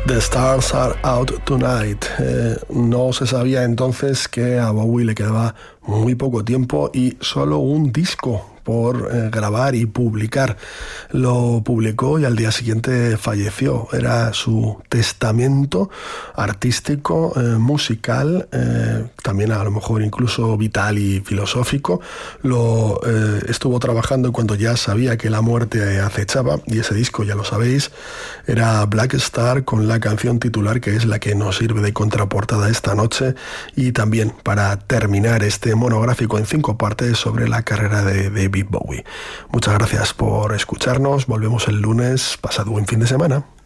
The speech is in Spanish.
The Stars Are Out Tonight. No se sabía entonces que a Bowie le quedaba muy poco tiempo y solo un disco por grabar y publicar. Lo publicó y al día siguiente falleció. Era su testamento artístico, musical, también a lo mejor incluso vital y filosófico. Lo estuvo trabajando cuando ya sabía que la muerte acechaba, y ese disco, ya lo sabéis, era Black Star, con la canción titular que es la que nos sirve de contraportada esta noche, y también para terminar este monográfico en 5 partes sobre la carrera de David Bowie. Muchas gracias por escucharnos. Volvemos el lunes. Pasad buen fin de semana.